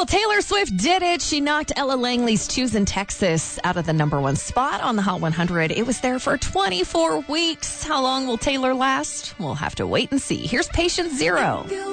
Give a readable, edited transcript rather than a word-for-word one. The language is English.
Well, Taylor Swift did it. She knocked Ella Langley's Choose in Texas out of the #1 spot on the Hot 100. It was there for 24 weeks. How long will Taylor last? We'll have to wait and see. Here's Patient Zero.